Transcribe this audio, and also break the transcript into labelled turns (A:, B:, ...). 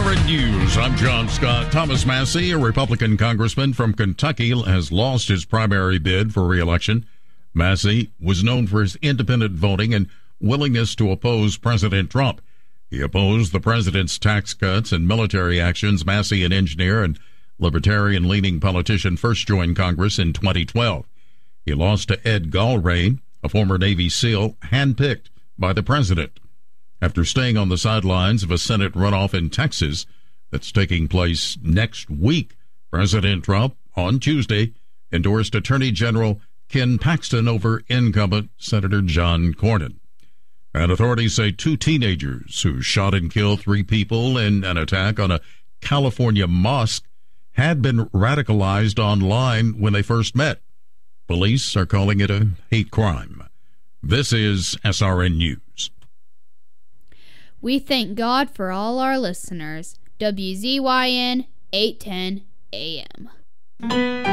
A: SRN News. I'm John Scott. Thomas Massie, a Republican congressman from Kentucky, has lost his primary bid for re-election. Massie was known for his independent voting and willingness to oppose President Trump. He opposed the president's tax cuts and military actions. Massie, an engineer and libertarian-leaning politician, first joined Congress in 2012. He lost to Ed Galbraith, a former Navy SEAL, handpicked by the president. After staying on the sidelines of a Senate runoff in Texas that's taking place next week, President Trump, on Tuesday, endorsed Attorney General Ken Paxton over incumbent Senator John Cornyn. And authorities say two teenagers who shot and killed 3 people in an attack on a California mosque had been radicalized online when they first met. Police are calling it a hate crime. This is SRN News.
B: We thank God for all our listeners. WZYN 810 AM.